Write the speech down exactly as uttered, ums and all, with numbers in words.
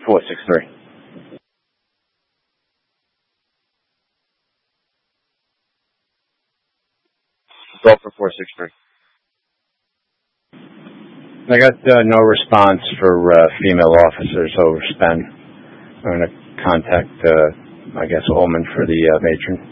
four six three. Go for four six three. I got uh, no response for uh, female officers overspend. I'm going to contact, uh, I guess, Ullman for the uh, matron.